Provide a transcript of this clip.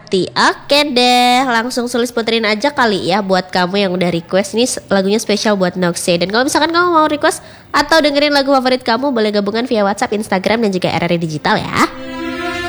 Sakti. Oke deh, langsung sulis puterin aja kali ya buat kamu yang udah request. Ini lagunya spesial buat Noxe. Dan kalau misalkan kamu mau request atau dengerin lagu favorit kamu, boleh gabungan via WhatsApp, Instagram, dan juga RRI Digital ya.